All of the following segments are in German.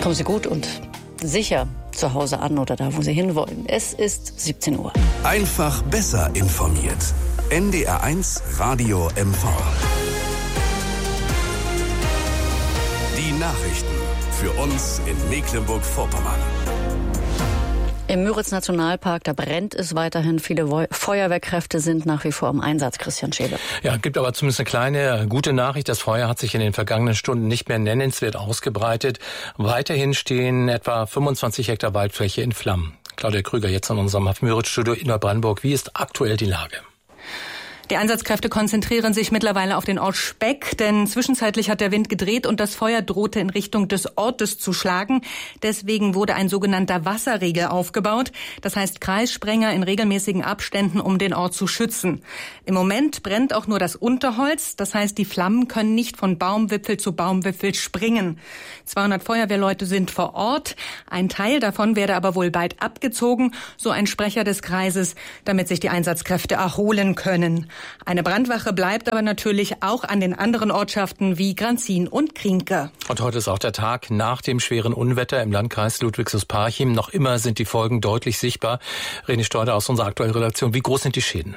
Kommen Sie gut und sicher zu Hause an oder da, wo Sie hinwollen. Es ist 17 Uhr. Einfach besser informiert. NDR1 Radio MV. Die Nachrichten für uns in Mecklenburg-Vorpommern. Im Müritz-Nationalpark, da brennt es weiterhin. Viele Feuerwehrkräfte sind nach wie vor im Einsatz, Christian Scheele. Ja, gibt aber zumindest eine kleine gute Nachricht. Das Feuer hat sich in den vergangenen Stunden nicht mehr nennenswert ausgebreitet. Weiterhin stehen etwa 25 Hektar Waldfläche in Flammen. Claudia Krüger jetzt in unserem Müritz-Studio in Neubrandenburg. Wie ist aktuell die Lage? Die Einsatzkräfte konzentrieren sich mittlerweile auf den Ort Speck, denn zwischenzeitlich hat der Wind gedreht und das Feuer drohte in Richtung des Ortes zu schlagen. Deswegen wurde ein sogenannter Wasserriegel aufgebaut. Das heißt Kreissprenger in regelmäßigen Abständen, um den Ort zu schützen. Im Moment brennt auch nur das Unterholz. Das heißt, die Flammen können nicht von Baumwipfel zu Baumwipfel springen. 200 Feuerwehrleute sind vor Ort. Ein Teil davon werde aber wohl bald abgezogen, so ein Sprecher des Kreises, damit sich die Einsatzkräfte erholen können. Eine Brandwache bleibt aber natürlich auch an den anderen Ortschaften wie Granzin und Krienke. Und heute ist auch der Tag nach dem schweren Unwetter im Landkreis Ludwigslust-Parchim. Noch immer sind die Folgen deutlich sichtbar. René Steuder aus unserer aktuellen Redaktion. Wie groß sind die Schäden?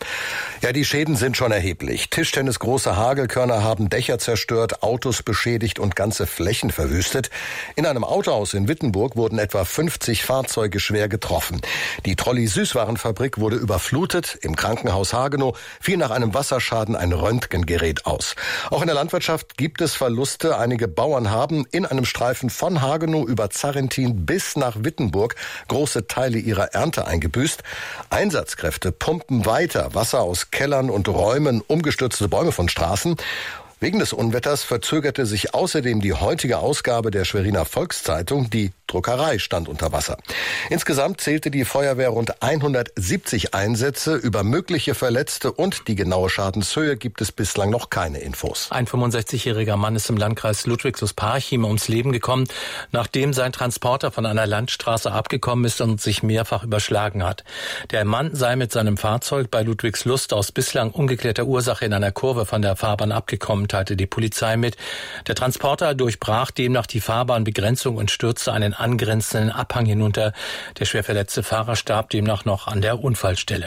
Ja, die Schäden sind schon erheblich. Tischtennisgroße Hagelkörner haben Dächer zerstört, Autos beschädigt und ganze Flächen verwüstet. In einem Autohaus in Wittenburg wurden etwa 50 Fahrzeuge schwer getroffen. Die Trolley-Süßwarenfabrik wurde überflutet. Im Krankenhaus Hagenow fiel nach einem Wasserschaden ein Röntgengerät aus. Auch in der Landwirtschaft gibt es Verluste. Einige Bauern haben in einem Streifen von Hagenow über Zarrentin bis nach Wittenburg große Teile ihrer Ernte eingebüßt. Einsatzkräfte pumpen weiter Wasser aus Kellern und Räumen, umgestürzte Bäume von Straßen. Wegen des Unwetters verzögerte sich außerdem die heutige Ausgabe der Schweriner Volkszeitung. Die Druckerei stand unter Wasser. Insgesamt zählte die Feuerwehr rund 170 Einsätze. Über mögliche Verletzte und die genaue Schadenshöhe gibt es bislang noch keine Infos. Ein 65-jähriger Mann ist im Landkreis Ludwigslust-Parchim ums Leben gekommen, nachdem sein Transporter von einer Landstraße abgekommen ist und sich mehrfach überschlagen hat. Der Mann sei mit seinem Fahrzeug bei Ludwigslust aus bislang ungeklärter Ursache in einer Kurve von der Fahrbahn abgekommen, teilte die Polizei mit. Der Transporter durchbrach demnach die Fahrbahnbegrenzung und stürzte einen angrenzenden Abhang hinunter. Der schwer verletzte Fahrer starb demnach noch an der Unfallstelle.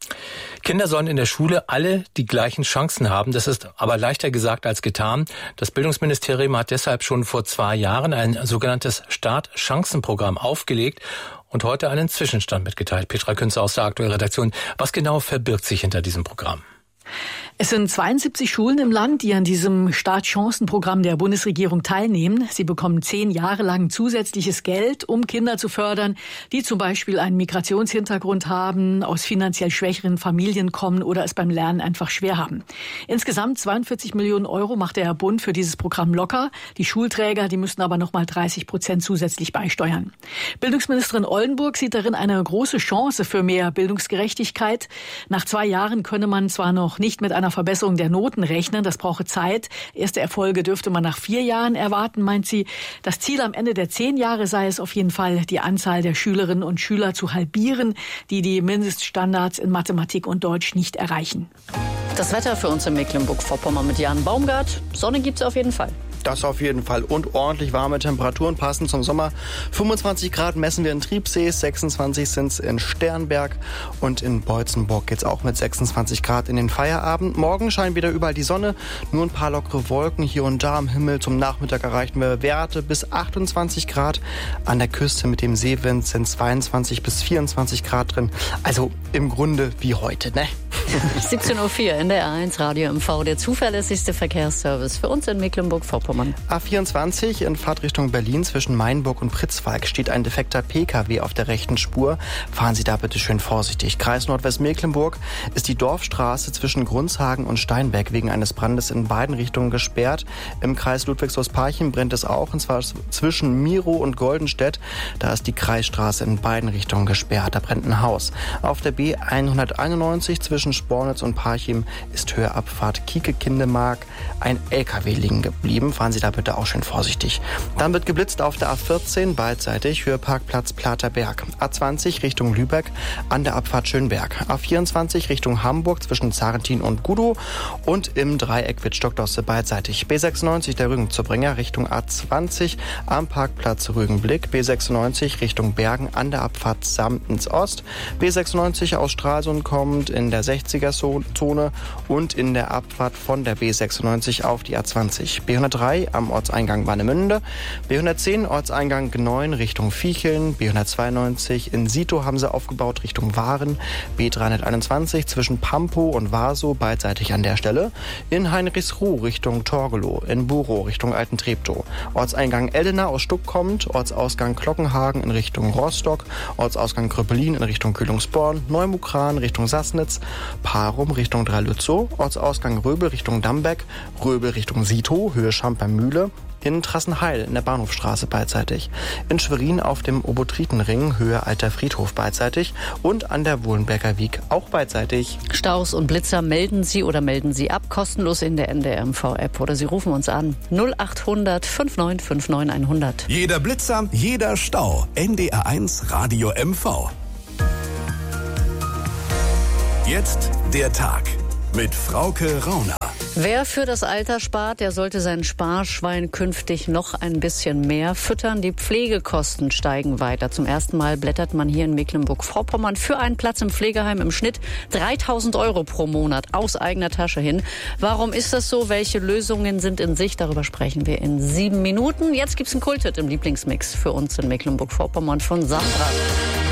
Kinder sollen in der Schule alle die gleichen Chancen haben. Das ist aber leichter gesagt als getan. Das Bildungsministerium hat deshalb schon vor 2 Jahren ein sogenanntes Startchancenprogramm aufgelegt und heute einen Zwischenstand mitgeteilt. Petra Künzer aus der aktuellen Redaktion. Was genau verbirgt sich hinter diesem Programm? Es sind 72 Schulen im Land, die an diesem Startchancenprogramm der Bundesregierung teilnehmen. Sie bekommen 10 Jahre lang zusätzliches Geld, um Kinder zu fördern, die zum Beispiel einen Migrationshintergrund haben, aus finanziell schwächeren Familien kommen oder es beim Lernen einfach schwer haben. Insgesamt 42 Millionen Euro macht der Bund für dieses Programm locker. Die Schulträger, die müssen aber nochmal 30% zusätzlich beisteuern. Bildungsministerin Oldenburg sieht darin eine große Chance für mehr Bildungsgerechtigkeit. Nach 2 Jahren könne man zwar noch nicht mit einer Verbesserung der Noten rechnen, das brauche Zeit. Erste Erfolge dürfte man nach 4 Jahren erwarten, meint sie. Das Ziel am Ende der 10 Jahre sei es auf jeden Fall, die Anzahl der Schülerinnen und Schüler zu halbieren, die die Mindeststandards in Mathematik und Deutsch nicht erreichen. Das Wetter für uns in Mecklenburg-Vorpommern mit Jan Baumgart. Sonne gibt's auf jeden Fall. Das auf jeden Fall und ordentlich warme Temperaturen passen zum Sommer. 25 Grad messen wir in Triebsee, 26 sind es in Sternberg und in Beutzenburg geht's auch mit 26 Grad in den Feierabend. Morgen scheint wieder überall die Sonne, nur ein paar lockere Wolken hier und da am Himmel. Zum Nachmittag erreichen wir Werte bis 28 Grad. An der Küste mit dem Seewind sind 22 bis 24 Grad drin. Also im Grunde wie heute, ne? 17.04 Uhr in der R1 Radio MV, der zuverlässigste Verkehrsservice für uns in Mecklenburg-Vorpommern. A24 in Fahrtrichtung Berlin zwischen Mainburg und Pritzwalk steht ein defekter PKW auf der rechten Spur. Fahren Sie da bitte schön vorsichtig. Kreis Nordwestmecklenburg ist die Dorfstraße zwischen Grundshagen und Steinbeck wegen eines Brandes in beiden Richtungen gesperrt. Im Kreis Ludwigslust-Parchim brennt es auch, und zwar zwischen Miro und Goldenstedt. Da ist die Kreisstraße in beiden Richtungen gesperrt. Da brennt ein Haus. Auf der B191 zwischen zwischen Spornitz und Parchim ist Höheabfahrt Kieke-Kindemark ein LKW liegen geblieben. Fahren Sie da bitte auch schön vorsichtig. Dann wird geblitzt auf der A14 beidseitig, Höheparkplatz Platerberg. A20 Richtung Lübeck an der Abfahrt Schönberg. A24 Richtung Hamburg zwischen Zarentin und Gudow und im Dreieck Wittstock-Dosse beidseitig. B96 der Rügen-Zurbringer Richtung A20 am Parkplatz Rügenblick. B96 Richtung Bergen an der Abfahrt Samtens Ost. B96 aus Stralsund kommt in der 60er-Zone und in der Abfahrt von der B96 auf die A20. B103 am Ortseingang Warnemünde. B110 Ortseingang Gneuen Richtung Viecheln. B192 in Sito haben sie aufgebaut Richtung Waren. B321 zwischen Pampow und Warsow beidseitig an der Stelle. In Heinrichsruh Richtung Torgelow. In Burow Richtung Altentreptow. Ortseingang Eldena aus Stuck kommt. Ortsausgang Glockenhagen in Richtung Rostock. Ortsausgang Kröpelin in Richtung Kühlungsborn. Neumukran Richtung Sassnitz. Parum Richtung Drei-Lützow. Ortsausgang Röbel Richtung Dambeck. Röbel Richtung Sito, Höhe Schamper-Mühle. In Trassenheil in der Bahnhofstraße beidseitig. In Schwerin auf dem Obotritenring, Höhe Alter Friedhof beidseitig. Und an der Wohlenberger Wiek auch beidseitig. Staus und Blitzer melden Sie oder melden Sie ab, kostenlos in der NDR-MV-App. Oder Sie rufen uns an 0800 5959 100. Jeder Blitzer, jeder Stau. NDR1 Radio MV. Jetzt der Tag mit Frauke Rauner. Wer für das Alter spart, der sollte sein Sparschwein künftig noch ein bisschen mehr füttern. Die Pflegekosten steigen weiter. Zum ersten Mal blättert man hier in Mecklenburg-Vorpommern für einen Platz im Pflegeheim im Schnitt 3.000 € pro Monat aus eigener Tasche hin. Warum ist das so? Welche Lösungen sind in Sicht? Darüber sprechen wir in 7 Minuten. Jetzt gibt's einen Kulthit im Lieblingsmix für uns in Mecklenburg-Vorpommern von Sandra.